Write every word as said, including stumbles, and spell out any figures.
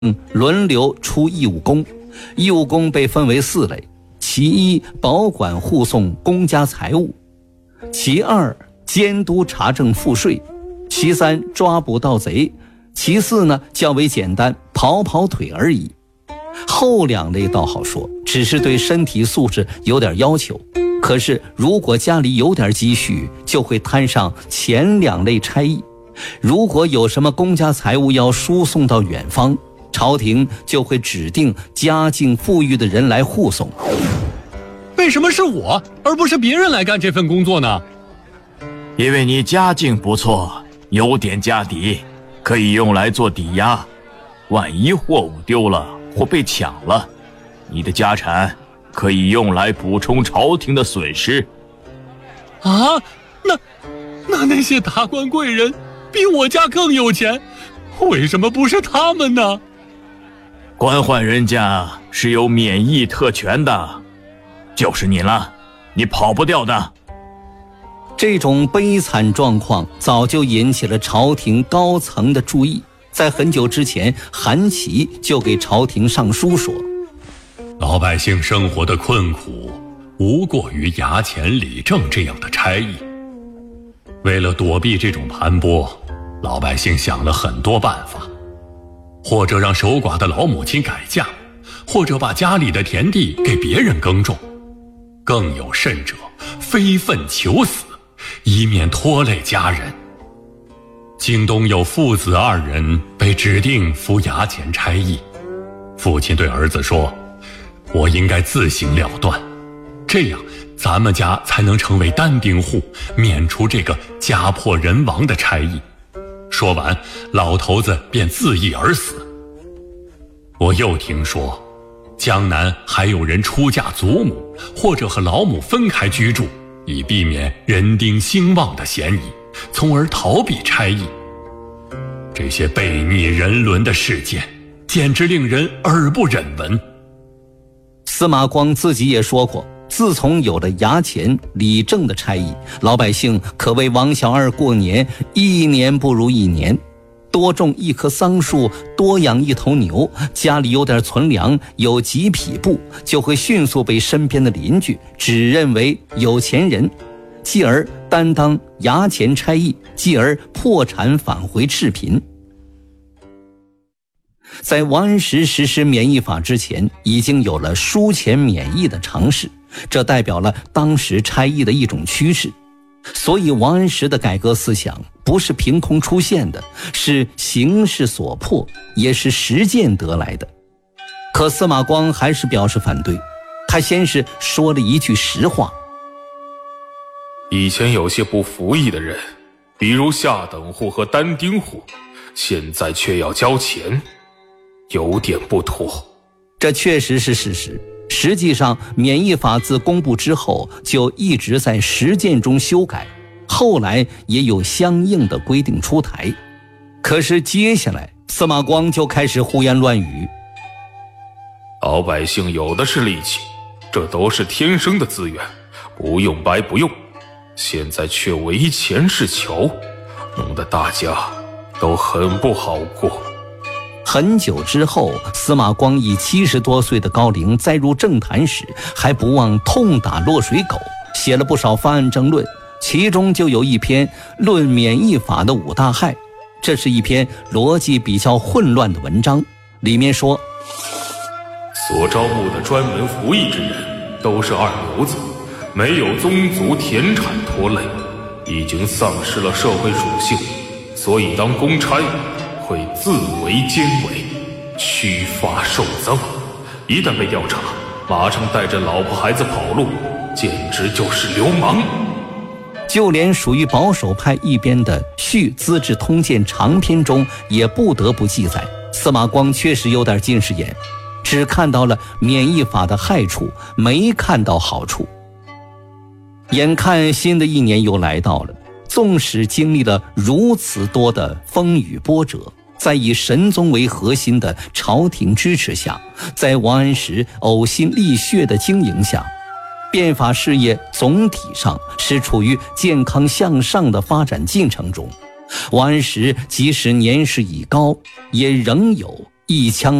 轮流出义务工，义务工被分为四类：其一，保管护送公家财物；其二，监督查证赋税；其三，抓捕盗贼；其四呢，较为简单，跑跑腿而已。后两类倒好说，只是对身体素质有点要求。可是如果家里有点积蓄，就会摊上前两类差役。如果有什么公家财物要输送到远方，朝廷就会指定家境富裕的人来护送。 为什么是我，而不是别人来干这份工作呢？ 因为你家境不错，有点家底，可以用来做抵押。万一货物丢了或被抢了，你的家产可以用来补充朝廷的损失。 啊，那那那些达官贵人比我家更有钱，为什么不是他们呢？ 官宦人家是有免役特权的，就是你了，你跑不掉的。 这种悲惨状况早就引起了朝廷高层的注意。在很久之前，韩琦就给朝廷上书说， 老百姓生活的困苦无过于衙前理政这样的差役。为了躲避这种盘剥，老百姓想了很多办法，或者让守寡的老母亲改嫁，或者把家里的田地给别人耕种，更有甚者非分求死，以免拖累家人。京东有父子二人被指定服衙前差役，父亲对儿子说，我应该自行了断，这样咱们家才能成为单丁户，免除这个家破人亡的差役。说完，老头子便自缢而死。我又听说江南还有人出嫁祖母，或者和老母分开居住，以避免人丁兴旺的嫌疑，从而逃避差役。这些悖逆人伦的事件简直令人耳不忍闻。 司马光自己也说过，自从有了衙前理政的差役，老百姓可谓王小二过年一年不如一年。多种一棵桑树，多养一头牛，家里有点存粮，有几匹布，就会迅速被身边的邻居指认为有钱人，继而担当衙前差役，继而破产返回赤贫。在王安石实施免役法之前，已经有了输钱免役的尝试，这代表了当时差役的一种趋势。所以王安石的改革思想不是凭空出现的，是形势所迫，也是实践得来的。可司马光还是表示反对，他先是说了一句实话， 以前有些不服役的人，比如下等户和单丁户，现在却要交钱，有点不妥。 这确实是事实。实际上，免役法自公布之后就一直在实践中修改，后来也有相应的规定出台。可是接下来司马光就开始胡言乱语， 老百姓有的是力气，这都是天生的资源，不用白不用，现在却唯钱是求，弄得大家都很不好过。 很久之后，司马光以七十多岁的高龄再入政坛时，还不忘痛打落水狗，写了不少方案政论，其中就有一篇论免役法的五大害。这是一篇逻辑比较混乱的文章，里面说， 所招募的专门服役之人都是二流子，没有宗族田产拖累，已经丧失了社会属性，所以当公差会自为奸伪，须发受赃，一旦被调查，马上带着老婆孩子跑路，简直就是流氓。 就连属于保守派一边的《续资治通鉴长篇》中也不得不记载，司马光确实有点近视眼，只看到了免役法的害处，没看到好处。眼看新的一年又来到了，纵使经历了如此多的风雨波折，在以神宗为核心的朝廷支持下，在王安石呕心沥血的经营下，变法事业总体上是处于健康向上的发展进程中。王安石即使年事已高，也仍有一枪